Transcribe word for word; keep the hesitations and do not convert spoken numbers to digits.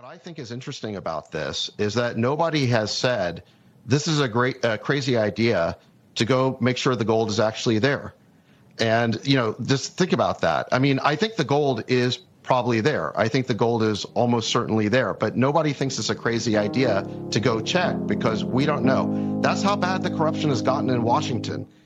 I think is interesting about this is that nobody has said this is a great, uh, crazy idea to go make sure the gold is actually there. And, you know, just think about that. I mean, I think the gold is probably there. I think the gold is almost certainly there, but nobody thinks it's a crazy idea to go check because we don't know. That's how bad the corruption has gotten in Washington.